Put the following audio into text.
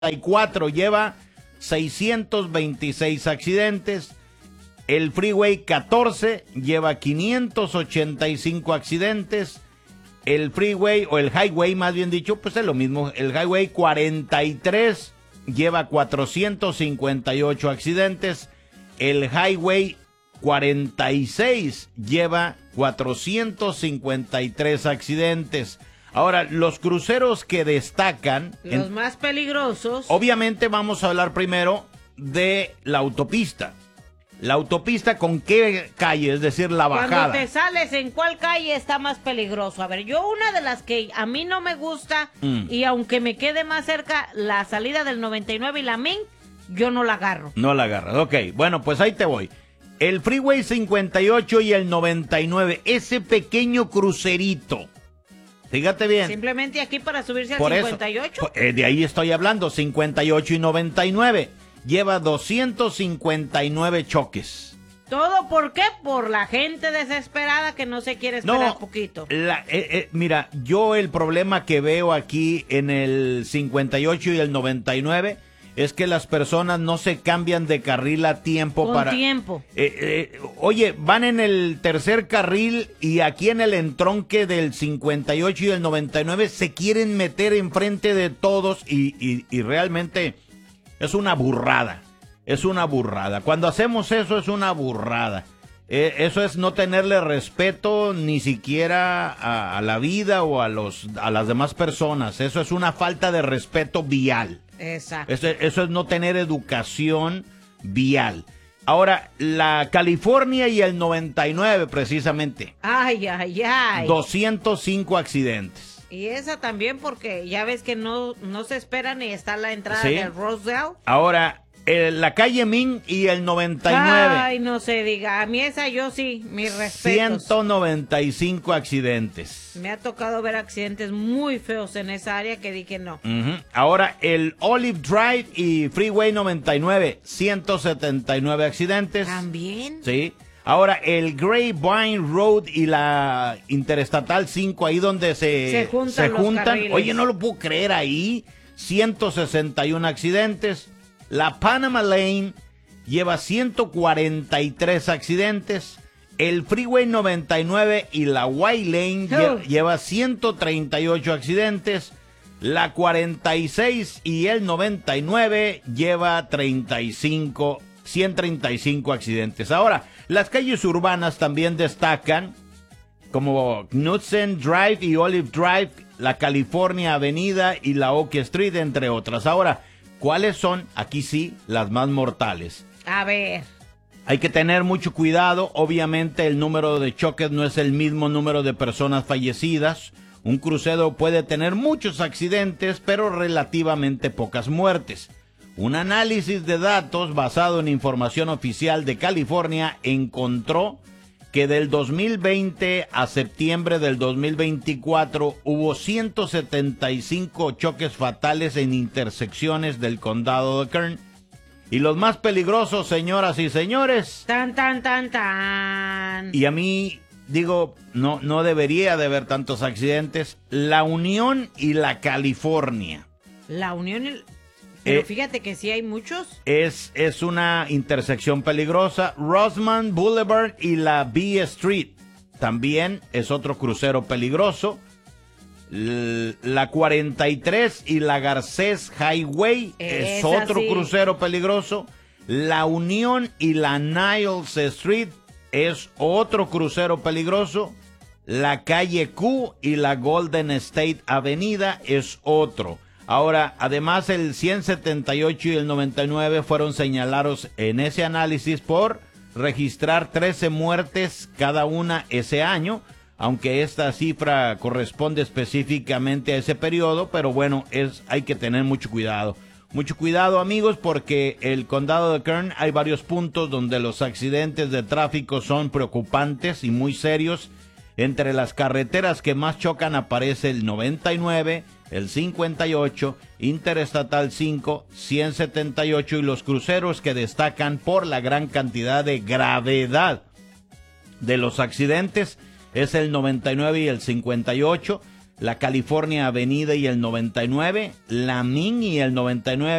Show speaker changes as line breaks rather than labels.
94 lleva 626 accidentes. El Freeway 14 lleva 585 accidentes. El Freeway, o el Highway más bien dicho, pues es lo mismo. El Highway 43 lleva 458 accidentes. El Highway 46 lleva 453 accidentes. Ahora, los cruceros que destacan...
Los más peligrosos.
Obviamente vamos a hablar primero de la autopista. La autopista, ¿con qué calle? Es decir, la bajada.
Cuando te sales, ¿en cuál calle está más peligroso? A ver, yo una de las que a mí no me gusta, y aunque me quede más cerca la salida del 99 y la Min, yo no la agarro.
No la agarras, ok. Bueno, pues ahí te voy. El Freeway 58 y el 99, ese pequeño crucerito. Fíjate bien.
Simplemente aquí para subirse al
Por
58.
Eso, de ahí estoy hablando, 58 y 99. Lleva 259 choques.
¿Todo por qué? Por la gente desesperada que no se quiere esperar poquito.
Mira, yo el problema que veo aquí en el 58 y el 99 es que las personas no se cambian de carril a tiempo.
Con tiempo.
Oye, van en el tercer carril y aquí en el entronque del 58 y el 99 se quieren meter enfrente de todos y realmente es una burrada. Es una burrada. Cuando hacemos eso es una burrada. Eso es no tenerle respeto ni siquiera a la vida o a las demás personas. Eso es una falta de respeto vial.
Exacto.
Eso es no tener educación vial. Ahora, la California y el 99 precisamente.
Ay, ay, ay.
205 accidentes.
Y esa también porque ya ves que no se espera ni está la entrada del Rosedale.
Ahora, la calle Min y el 99.
Ay, no se diga. A mí esa yo sí, mis respetos.
195 accidentes.
Me ha tocado ver accidentes muy feos en esa área que dije no.
Ahora, el Olive Drive y Freeway 99, 179 accidentes.
¿También?
Sí. Ahora, el Grapevine Road y la Interestatal 5, ahí donde se juntan. Oye, no lo puedo creer ahí. 161 accidentes. La Panama Lane lleva 143 accidentes. El Freeway 99 y la White Lane lleva 138 accidentes. La 46 y el 99 lleva 135 accidentes. Ahora, las calles urbanas también destacan, como Knudsen Drive y Olive Drive, la California Avenida y la Oak Street, entre otras. Ahora, ¿cuáles son, aquí sí, las más mortales?
A ver.
Hay que tener mucho cuidado. Obviamente el número de choques no es el mismo número de personas fallecidas. Un crucero puede tener muchos accidentes, pero relativamente pocas muertes. Un análisis de datos basado en información oficial de California encontró que del 2020 a septiembre del 2024 hubo 175 choques fatales en intersecciones del condado de Kern. Y los más peligrosos, señoras y señores.
Tan, tan, tan, tan.
Y a mí, digo, no debería de haber tantos accidentes. La Unión y la California.
La Unión y... Pero fíjate que sí hay muchos.
Es una intersección peligrosa. Rosamond Boulevard y la B Street también es otro crucero peligroso. La 43 y la Garcés Highway es otro crucero peligroso. La Unión y la Niles Street es otro crucero peligroso. La calle Q y la Golden State Avenida es otro. Ahora, además, el 178 y el 99 fueron señalados en ese análisis por registrar 13 muertes cada una ese año, aunque esta cifra corresponde específicamente a ese periodo, pero bueno, hay que tener mucho cuidado. Mucho cuidado, amigos, porque el condado de Kern hay varios puntos donde los accidentes de tráfico son preocupantes y muy serios. Entre las carreteras que más chocan aparece el 99, el 58, Interestatal 5, 178 y los cruceros que destacan por la gran cantidad de gravedad de los accidentes es el 99 y el 58. la California Avenida y el 99, la Min y el 99